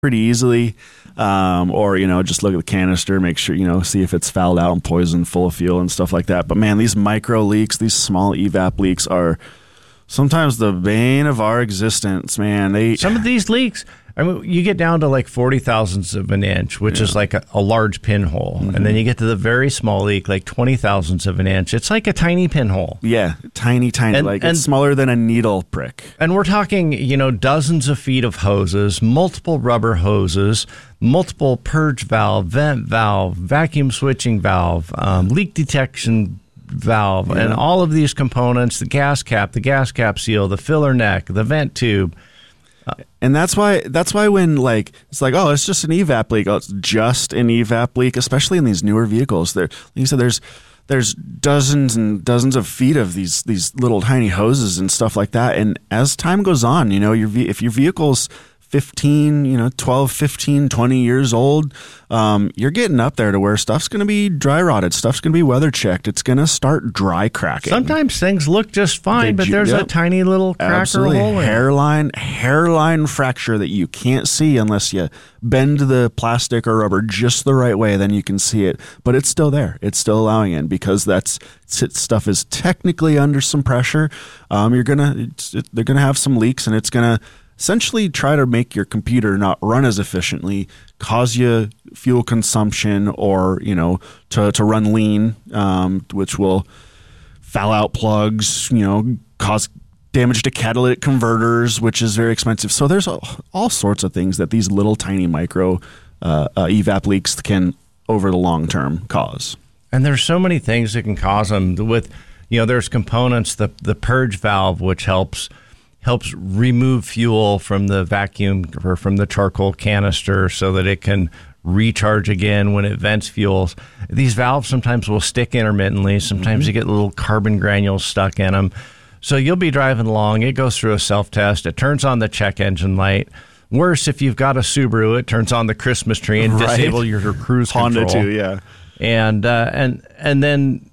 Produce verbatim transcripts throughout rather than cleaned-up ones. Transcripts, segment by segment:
pretty easily. Um, or, you know, just look at the canister, make sure, you know, see if it's fouled out and poisoned, full of fuel and stuff like that. But man, these micro leaks, these small evap leaks are sometimes the bane of our existence, man. They Some of these leaks, I mean, you get down to like forty thousandths of an inch, which yeah. is like a, a large pinhole. Mm-hmm. And then you get to the very small leak, like twenty thousandths of an inch. It's like a tiny pinhole. Yeah, tiny, tiny. And, like and, it's smaller than a needle prick. And we're talking, you know, dozens of feet of hoses, multiple rubber hoses, multiple purge valve, vent valve, vacuum switching valve, um, leak detection valve, yeah. and all of these components, the gas cap, the gas cap seal, the filler neck, the vent tube. And that's why that's why when like it's like, oh, it's just an evap leak. Oh, it's just an evap leak, especially in these newer vehicles. There, like you said, there's there's dozens and dozens of feet of these these little tiny hoses and stuff like that. And as time goes on, you know, your if your vehicle's fifteen, you know, twelve, fifteen, twenty years old, um, you're getting up there to where stuff's going to be dry rotted. Stuff's going to be weather checked. It's going to start dry cracking. Sometimes things look just fine, Did but you, there's yep. a tiny little crack Absolutely. or hole in hairline, hairline fracture that you can't see unless you bend the plastic or rubber just the right way. Then you can see it, but it's still there. It's still allowing it because that's stuff is technically under some pressure. Um, you're gonna, it's, it, they're gonna have some leaks, and it's gonna essentially try to make your computer not run as efficiently, cause you fuel consumption, or, you know, to, to run lean, um, which will foul out plugs, you know, cause damage to catalytic converters, which is very expensive. So there's all, all sorts of things that these little tiny micro uh, uh, evap leaks can, over the long term, cause. And there's so many things that can cause them. With, you know, there's components, the the purge valve, which helps helps remove fuel from the vacuum or from the charcoal canister so that it can recharge again when it vents fuels. These valves sometimes will stick intermittently. Sometimes mm-hmm. you get little carbon granules stuck in them. So you'll be driving along. It goes through a self-test. It turns on the check engine light. Worse, if you've got a Subaru, it turns on the Christmas tree and right. disable your cruise Honda control. Honda too, yeah. And, uh, and, and then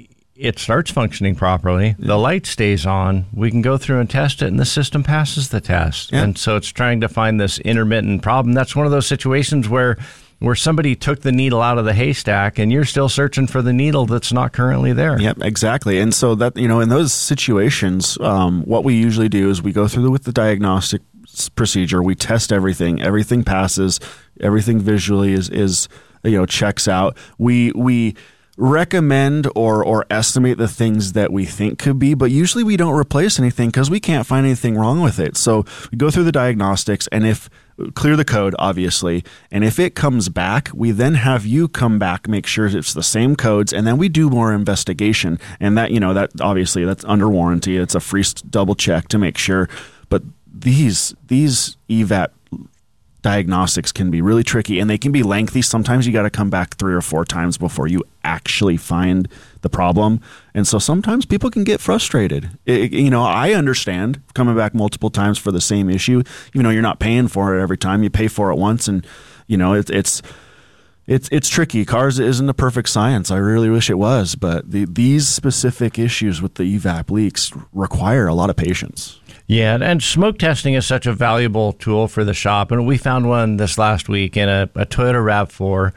it starts functioning properly. Yeah. The light stays on. We can go through and test it, and the system passes the test. Yeah. And so it's trying to find this intermittent problem. That's one of those situations where where somebody took the needle out of the haystack, and you're still searching for the needle that's not currently there. Yep, exactly. And so that, you know, in those situations, um, what we usually do is we go through with the diagnostic procedure. We test everything. Everything passes. Everything visually is is you know checks out. We we. recommend or or estimate the things that we think could be, but usually we don't replace anything because we can't find anything wrong with it. So we go through the diagnostics, and if clear the code, obviously, and if it comes back, we then have you come back, make sure it's the same codes, and then we do more investigation. And that, you know, that obviously that's under warranty. It's a free double check to make sure. But these these evap diagnostics can be really tricky, and they can be lengthy. Sometimes you got to come back three or four times before you actually find the problem. And so sometimes people can get frustrated. It, you know, I understand coming back multiple times for the same issue. You know, you're not paying for it every time. You pay for it once, and, you know, it, it's it's it's tricky. Cars isn't a perfect science. I really wish it was, but the, these specific issues with the evap leaks require a lot of patience. Yeah, and smoke testing is such a valuable tool for the shop. And we found one this last week in a, a Toyota RAV four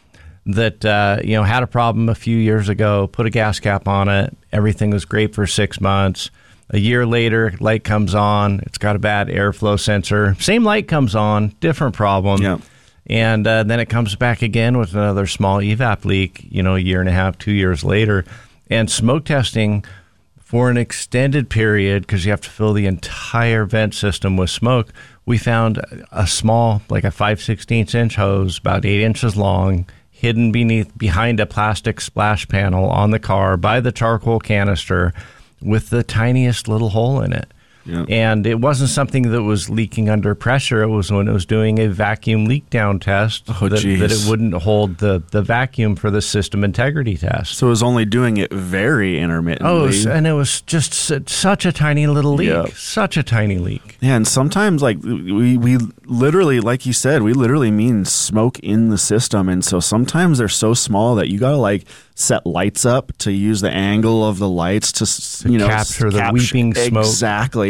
that uh, you know had a problem a few years ago, put a gas cap on it. Everything was great for six months. A year later, light comes on. It's got a bad airflow sensor. Same light comes on, different problem. Yeah. And uh, then it comes back again with another small evap leak, you know, a year and a half, two years later. And smoke testing for an extended period, because you have to fill the entire vent system with smoke, we found a small, like a five sixteenths inch hose, about eight inches long, hidden beneath behind a plastic splash panel on the car by the charcoal canister with the tiniest little hole in it. Yep. And it wasn't something that was leaking under pressure. It was when it was doing a vacuum leak down test oh, that, that it wouldn't hold the, the vacuum for the system integrity test. So it was only doing it very intermittently. Oh, it was, and it was just such a tiny little leak. Yep. Such a tiny leak. Yeah, and sometimes, like, we, we literally, like you said, we literally mean smoke in the system. And so sometimes they're so small that you got to, like, set lights up to use the angle of the lights to, you to know, capture the capture, weeping smoke. Exactly.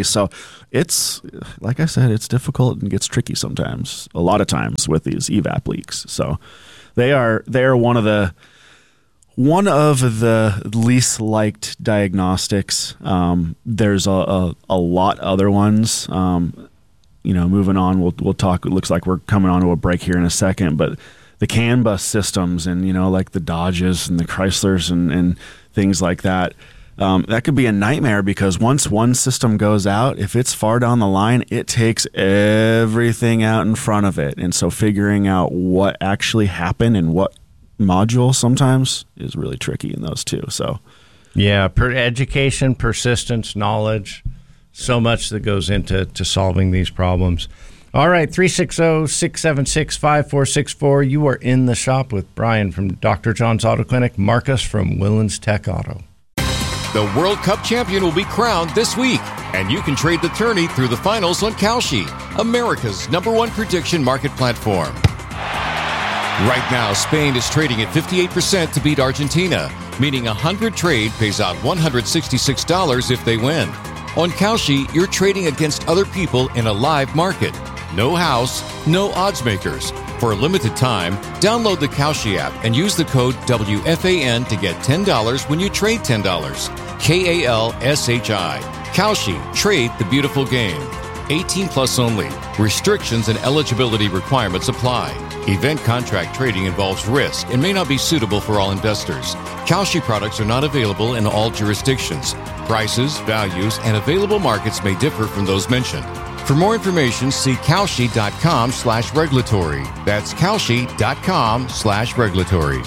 So it's, like I said, it's difficult and gets tricky sometimes, a lot of times with these evap leaks. So they are they are one of the one of the least liked diagnostics. Um, there's a, a, a lot other ones. Um, you know, moving on, we'll we'll talk. It looks like we're coming on to a break here in a second, but the CAN bus systems and, you know, like the Dodges and the Chryslers and, and things like that. Um, that could be a nightmare because once one system goes out, if it's far down the line, it takes everything out in front of it. And so figuring out what actually happened and what module sometimes is really tricky in those two. So, yeah, per education, persistence, knowledge, so much that goes into to solving these problems. All right, three six zero, six seven six, five four six four. You are in the shop with Brian from Doctor John's Auto Clinic, Marcus from Willans Tech Auto. The World Cup champion will be crowned this week, and you can trade the tourney through the finals on Kalshi, America's number one prediction market platform. Right now, Spain is trading at fifty-eight percent to beat Argentina, meaning a one hundred trade pays out one hundred sixty-six dollars if they win. On Kalshi, you're trading against other people in a live market. No house, no odds makers. For a limited time, download the Kalshi app and use the code W F A N to get ten dollars when you trade ten dollars. K A L S H I. Kalshi. Trade the beautiful game. eighteen plus only. Restrictions and eligibility requirements apply. Event contract trading involves risk and may not be suitable for all investors. Kalshi products are not available in all jurisdictions. Prices, values, and available markets may differ from those mentioned. For more information, see Kalshi.com slash regulatory. That's Kalshi.com slash regulatory.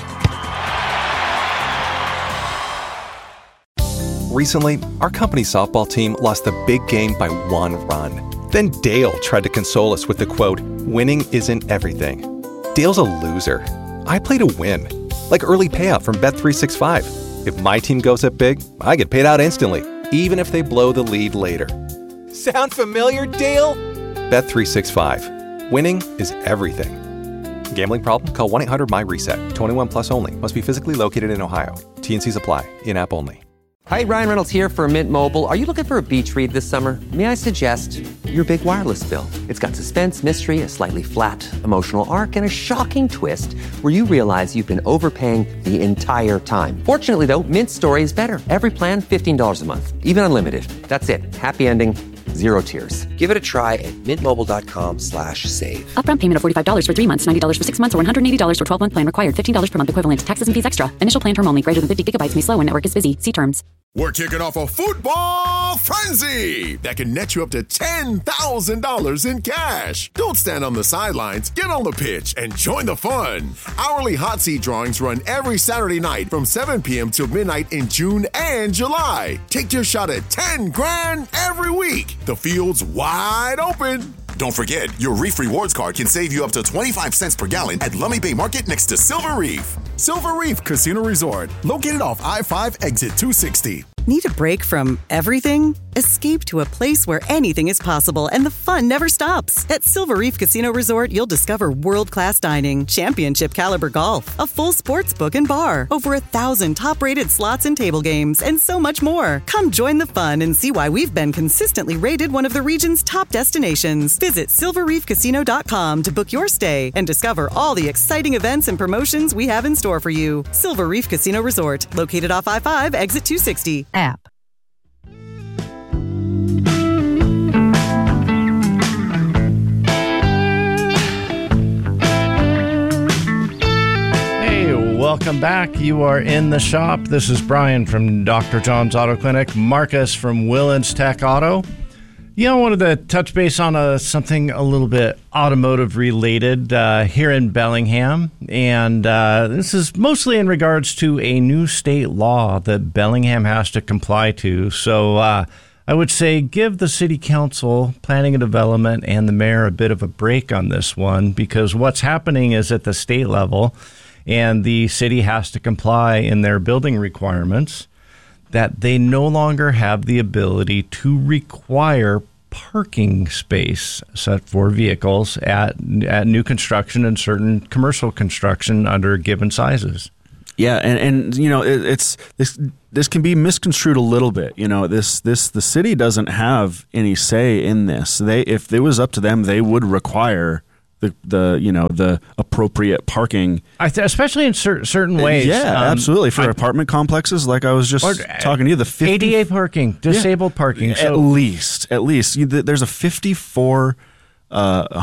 Recently, our company's softball team lost the big game by one run. Then Dale tried to console us with the quote, "Winning isn't everything." Dale's a loser. I play to win. Like early payout from Bet three sixty-five. If my team goes up big, I get paid out instantly, even if they blow the lead later. Sound familiar, Dale? Bet three sixty-five. Winning is everything. Gambling problem? Call one eight hundred M Y reset. twenty-one plus only. Must be physically located in Ohio. T N Cs apply. In-app only. Hi, Ryan Reynolds here for Mint Mobile. Are you looking for a beach read this summer? May I suggest your big wireless bill? It's got suspense, mystery, a slightly flat, emotional arc, and a shocking twist where you realize you've been overpaying the entire time. Fortunately, though, Mint's story is better. Every plan, fifteen dollars a month. Even unlimited. That's it. Happy ending. Zero tears. Give it a try at mintmobile.com slash save. Upfront payment of forty-five dollars for three months, ninety dollars for six months, or one hundred eighty dollars for twelve-month plan required. fifteen dollars per month equivalent. Taxes and fees extra. Initial plan term only. Greater than fifty gigabytes may slow when network is busy. See terms. We're kicking off a football frenzy that can net you up to ten thousand dollars in cash. Don't stand on the sidelines. Get on the pitch and join the fun. Hourly hot seat drawings run every Saturday night from seven p.m. till midnight in June and July. Take your shot at ten grand every week. The field's wide open. Don't forget, your Reef Rewards card can save you up to twenty-five cents per gallon at Lummi Bay Market next to Silver Reef. Silver Reef Casino Resort, located off I five exit two sixty. Need a break from everything? Escape to a place where anything is possible and the fun never stops. At Silver Reef Casino Resort, you'll discover world-class dining, championship caliber golf, a full sports book and bar, over a thousand top-rated slots and table games, and so much more. Come join the fun and see why we've been consistently rated one of the region's top destinations. Visit silver reef casino dot com to book your stay and discover all the exciting events and promotions we have in store for you. Silver Reef Casino Resort, located off I five, exit two sixty. App. Hey, welcome back. You are in the shop. This is Brian from Doctor John's Auto Clinic, Marcus from Willans Tech Auto. You know, I wanted to touch base on a, something a little bit automotive related uh, here in Bellingham. And uh, this is mostly in regards to a new state law that Bellingham has to comply to. So uh, I would say give the city council, planning and development, and the mayor a bit of a break on this one, because what's happening is at the state level, and the city has to comply in their building requirements, that they no longer have the ability to require parking space set for vehicles at at new construction and certain commercial construction under given sizes. Yeah, and, and you know it, it's this this can be misconstrued a little bit. You know, this this the city doesn't have any say in this. They if it was up to them, they would require the the you know the appropriate parking, I th- especially in cer- certain ways. Yeah, um, absolutely for I, apartment complexes. Like I was just or, talking to you, the fifty, A D A parking, disabled yeah, parking. At So. least, at least there's a fifty-four. Uh,